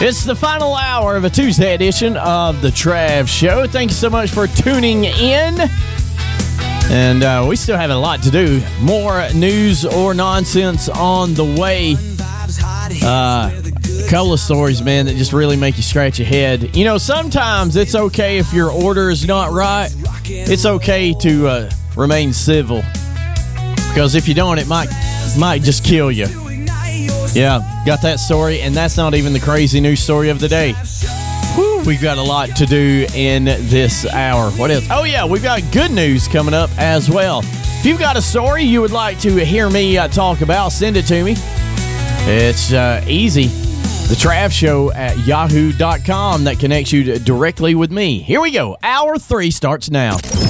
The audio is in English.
It's the final hour of a Tuesday edition of the Trav Show. Thank you so much for tuning in. And we still have a lot to do. More news or nonsense on the way. A couple of stories, man, that just really make you scratch your head. You know, sometimes it's okay if your order is not right. It's okay to remain civil. Because if you don't, it might just kill you. Yeah, got that story, and that's not even the crazy news story of the day. Whew, we've got a lot to do in this hour. What else? Oh, yeah, we've got good news coming up as well. If you've got a story you would like to hear me talk about, send it to me. It's easy. The Trav Show at yahoo.com. That connects you directly with me. Here we go. Hour 3 starts now.